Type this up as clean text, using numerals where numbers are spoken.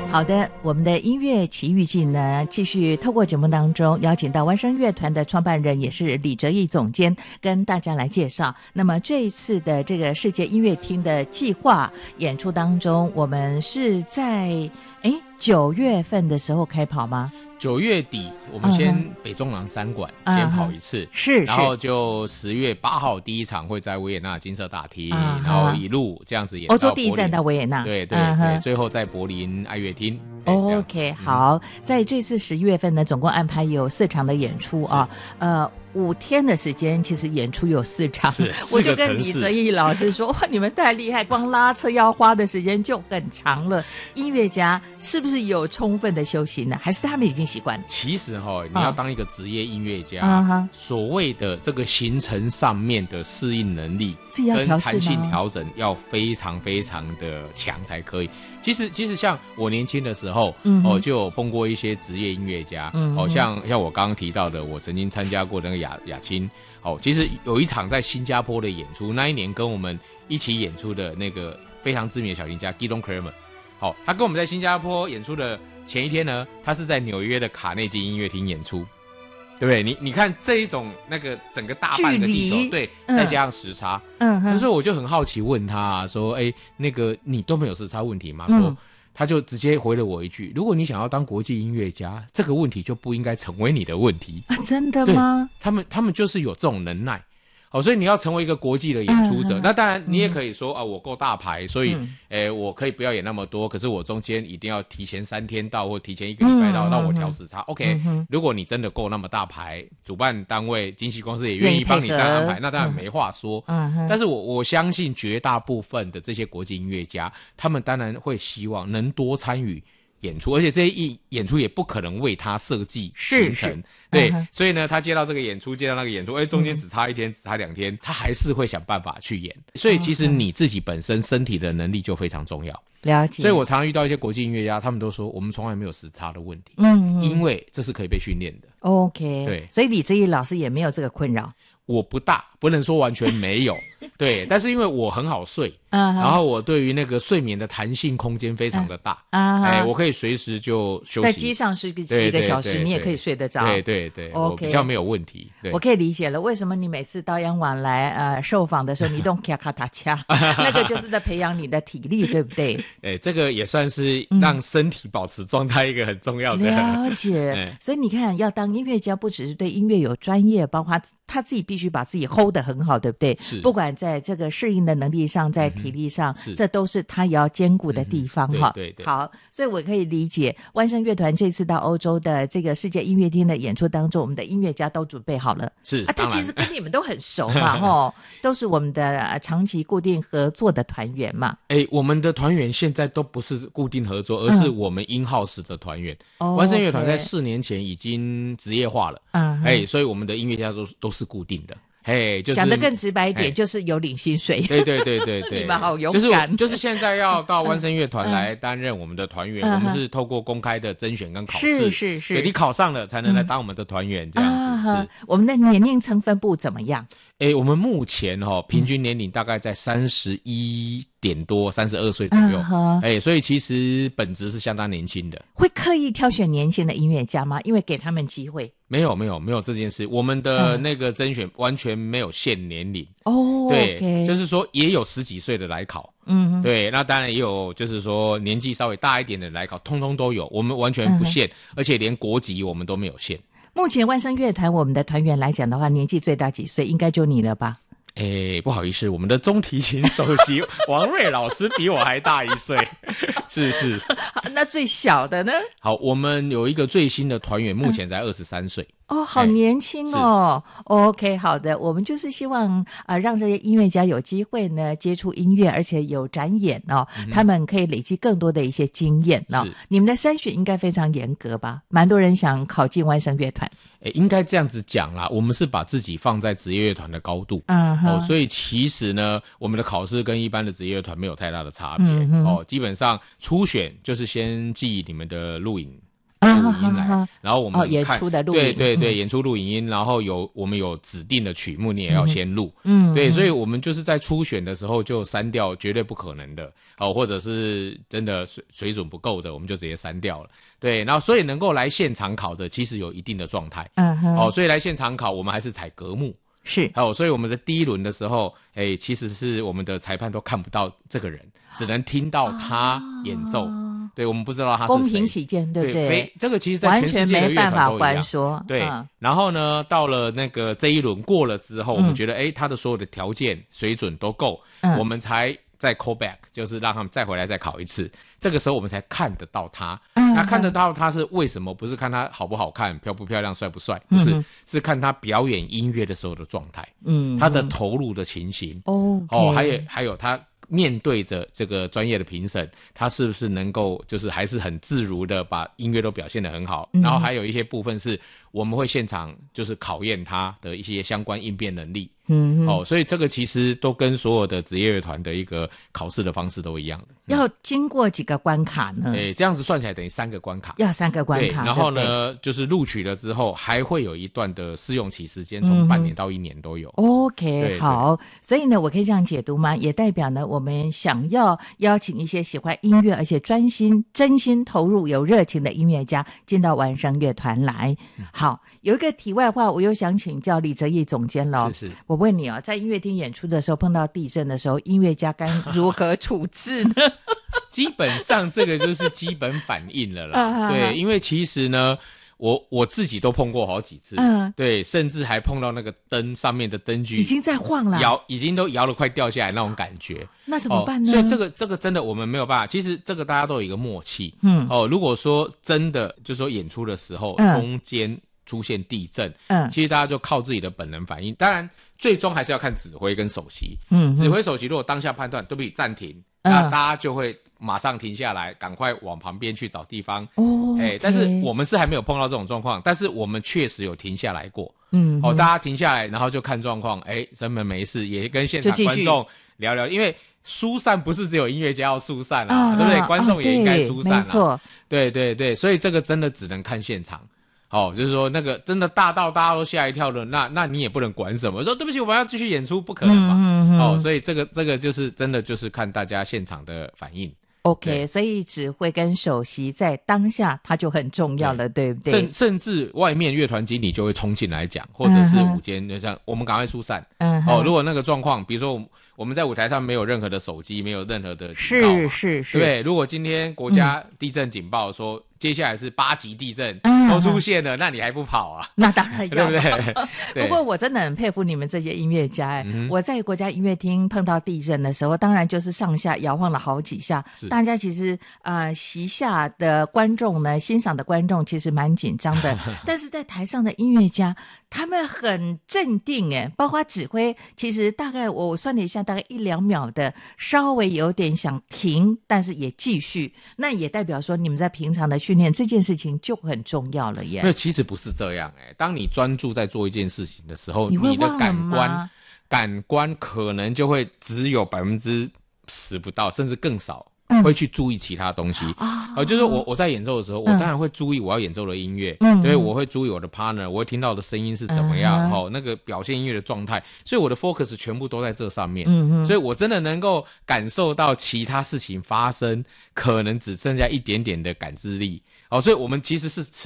好的，我们的音乐奇遇记呢，继续透过节目当中邀请到湾声乐团的创办人，也是李哲毅总监，跟大家来介绍。那么这一次的这个世界音乐厅的计划演出当中，我们是在9月份的时候开跑吗 ？9月底，我们先北中南3馆先跑一次， 是， 然后就10月8号第一场会在维也纳金色大厅，然后一路这样子演到欧洲第一站到维也纳， 对对对，最后在柏林爱乐厅。 OK， 好，在这次11月份呢，总共安排有4场的演出啊，5天的时间，其实演出有4场，我就跟李哲毅老师说，哇，你们太厉害，光拉车要花的时间就很长了。音乐家是不是有充分的休息呢？还是他们已经习惯了？ 其实你要当一个职业音乐家，所谓的这个行程上面的适应能力跟弹性调整要非常非常的强才可以。其实像我年轻的时候，就有碰过一些职业音乐家，像我刚刚提到的，我曾经参加过那个雅青，其实有一场在新加坡的演出，那一年跟我们一起演出的那个非常知名的小提家 Gidon Kremer，他跟我们在新加坡演出的前一天呢，他是在纽约的卡内基音乐厅演出，对不对？你看这一种那个整个大半个地球，对，再加上时差，那时候我就很好奇问他说，那个你都没有时差问题吗？说他就直接回了我一句：如果你想要当国际音乐家，这个问题就不应该成为你的问题啊！ 真的吗？ 他们就是有这种能耐。所以你要成为一个国际的演出者，那当然你也可以说我够大牌，所以我可以不要演那么多，可是我中间一定要提前3天到，或提前1个礼拜到，让我调时差。OK，如果你真的够那么大牌，主办单位经纪公司也愿意帮你这样安排，那当然没话说。但是我相信绝大部分的这些国际音乐家，他们当然会希望能多参与演出，而且这一演出也不可能为他设计行程，对，所以呢，他接到这个演出，接到那个演出，中间只差1天，只差2天，他还是会想办法去演。所以其实你自己本身身体的能力就非常重要。 了解。 所以我常常遇到一些国际音乐家，他们都说我们从来没有时差的问题，因为这是可以被训练的。 OK， 对， 所以李哲毅老师也没有这个困扰。 我不能说完全没有，对，但是因为我很好睡，然后我对于那个睡眠的弹性空间非常的大，我可以随时就休息， 在机上是几个小时，你也可以睡得着， 对，我比较没有问题。对， 我可以理解了，为什么你每次到央网来受访的时候，你都咔咔嗒掐，那个就是在培养你的体力，对不对？ 这个也算是让身体保持状态一个很重要的。 了解，所以你看，要当音乐家，不只是对音乐有专业，包括他自己必须把自己 hold 得很好，对不对？ 是， 不管在这个适应的能力上，在体力上，这都是他也要兼顾的地方哈。 对， 好，所以我可以理解湾声乐团这次到欧洲的这个世界音乐厅的演出当中，我们的音乐家都准备好了。 是他其实跟你们都很熟嘛，都是我们的长期固定合作的团员嘛。 我们的团员现在都不是固定合作，而是我们in-house的团员。湾声乐团在4年前已经职业化了，所以我们的音乐家都是固定的。就是讲得更直白一点，就是有领薪水。 对， 你们好勇敢。 就是现在要到湾声乐团来担任我们的团员，我们是透过公开的甄选跟考试， 是， 对，你考上了才能来当我们的团员，这样子。是， 我们的年龄层分布怎么样？ 我们目前平均年龄大概在31点多，32岁左右。所以其实本质是相当年轻的。 会刻意挑选年轻的音乐家吗？因为给他们机会。 没有这件事。我们的那个甄选完全没有限年龄。 对， okay， 就是说也有10几岁的来考。对，那当然也有就是说年纪稍微大一点的来考，通通都有，我们完全不限，而且连国籍我们都没有限。 目前湾声乐团我们的团员来讲的话，年纪最大几岁？应该就你了吧？ 不好意思，我们的中提琴首席王瑞老师比我还大1岁。是。 那最小的呢？ 好，我们有一个最新的团员，目前才23岁。 好年轻哦。OK， 好的，我们就是希望让这些音乐家有机会呢接触音乐，而且有展演他们可以累积更多的一些经验你们的筛选应该非常严格吧？蛮多人想考进湾声乐团。 应该这样子讲啦，我们是把自己放在职业乐团的高度，所以其实呢，我们的考试跟一般的职业乐团没有太大的差别。基本上初选就是先记你们的录影录音来，然后我们看演出的录音， 对，演出录影音，然后我们有指定的曲目，你也要先录，对，所以我们就是在初选的时候就删掉绝对不可能的，或者是真的水准不够的，我们就直接删掉了，对，然后所以能够来现场考的，其实有一定的状态，所以来现场考我们还是采隔幕。 是所以我们的第一轮的时候，其实是我们的裁判都看不到这个人，只能听到他演奏。对，我们不知道他是谁。 公平起见，对不对？ 这个其实在全世界的乐团都一样。 完全没办法关说。 对，然后呢，到了那个这一轮过了之后，我们觉得他的所有的条件水准都够，我们才再 call back， 就是让他们再回来再考一次。这个时候我们才看得到他。那看得到他是为什么？不是看他好不好看、漂不漂亮、帅不帅，不是，是看他表演音乐的时候的状态，他的投入的情形，还有他面对着这个专业的评审，他是不是能够就是还是很自如的把音乐都表现得很好，然后还有一些部分是我们会现场就是考验他的一些相关应变能力。所以这个其实都跟所有的职业乐团的一个考试的方式都一样的。 要经过几个关卡呢？ 这样子算起来等于3个关卡。 要3个关卡。 然后呢，就是录取了之后，还会有一段的试用期时间，从半年到1年都有。 OK， 好。所以呢，我可以这样解读吗？也代表呢，我们想要邀请一些喜欢音乐而且真心投入、有热情的音乐家进到完声乐团来。好，有一个题外话，我又想请教李哲毅总监了。 是。 我问你在音乐厅演出的时候碰到地震的时候，音乐家该如何处置呢？ 基本上这个就是基本反应了啦。对，因为其实呢，我自己都碰过好几次，对，甚至还碰到那个灯上面的灯具已经在晃了， 已经都摇了快掉下来那种感觉。 那怎么办呢？ 所以这个真的我们没有办法。其实这个大家都有一个默契。如果说真的就是说演出的时候，中间出现地震，其实大家就靠自己的本能反应。当然最终还是要看指挥跟首席。指挥首席如果当下判断对不起暂停，那大家就会马上停下来，赶快往旁边去找地方。但是我们是还没有碰到这种状况，但是我们确实有停下来过。大家停下来，然后就看状况，真的没事，也跟现场观众聊聊，因为疏散不是只有音乐家要疏散对不对？观众也应该疏散。 没错， 对，所以这个真的只能看现场。就是说那个真的大到大家都吓一跳的，那你也不能管什么，说对不起我们要继续演出，不可能嘛。所以这个就是真的就是看大家现场的反应。 OK， 所以指挥跟首席在当下他就很重要了， 对不对？ 甚至外面乐团经理就会冲进来讲，或者是舞间就像我们赶快疏散。如果那个状况，比如说我们在舞台上没有任何的手机，没有任何的警告嘛，是，对不对？如果今天国家地震警报说接下来是8级地震都出现了，那你还不跑啊？ 那当然要， 对不对？ 不过我真的很佩服你们这些音乐家。我在国家音乐厅碰到地震的时候，当然就是上下摇晃了好几下，大家其实席下的观众呢，欣赏的观众其实蛮紧张的，但是在台上的音乐家他们很镇定包括指挥，其实大概我算了一下，大概1-2秒的稍微有点想停，但是也继续，那也代表说你们在平常的训练这件事情就很重要了耶。 那其实不是这样当你专注在做一件事情的时候， 你的感官可能就会只有10%不到，甚至更少会去注意其他东西就是我在演奏的时候，我当然会注意我要演奏的音乐，对，我会注意我的 partner， 我会听到的声音是怎么样那个表现音乐的状态，所以我的 focus 全部都在这上面所以我真的能够感受到其他事情发生可能只剩下一点点的感知力所以我们其实是